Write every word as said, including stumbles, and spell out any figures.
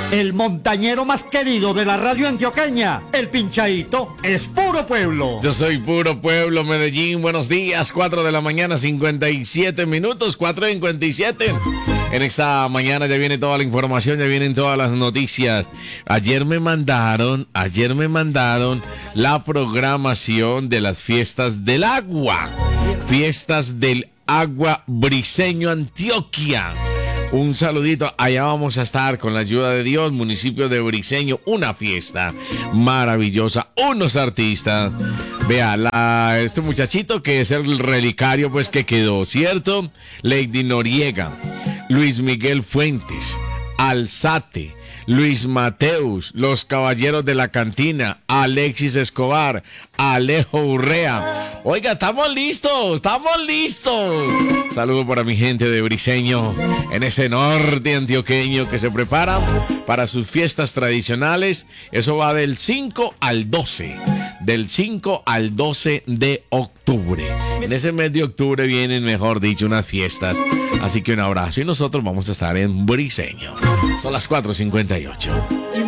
El montañero más querido de la radio antioqueña, el Pinchaíto, es puro pueblo. Yo soy puro pueblo, Medellín. Buenos días, cuatro de la mañana, cincuenta y siete minutos, cuatro cincuenta y siete. En esta mañana ya viene toda la información, ya vienen todas las noticias. Ayer me mandaron, ayer me mandaron la programación de las fiestas del agua. Fiestas del agua Briseño, Antioquia. Un saludito, allá vamos a estar con la ayuda de Dios, municipio de Briseño, una fiesta maravillosa, unos artistas. Vea, la, este muchachito que es el relicario pues que quedó, ¿cierto? Lady Noriega, Luis Miguel Fuentes, Alzate, Luis Mateus, Los Caballeros de la Cantina, Alexis Escobar, Alejo Urrea. Oiga, estamos listos, estamos listos. Saludo para mi gente de Briseño, en ese norte antioqueño que se prepara para sus fiestas tradicionales. Eso va del cinco al doce, del cinco al doce de octubre. En ese mes de octubre vienen, mejor dicho, unas fiestas. Así que un abrazo y nosotros vamos a estar en Briseño. Son las cuatro cincuenta y ocho.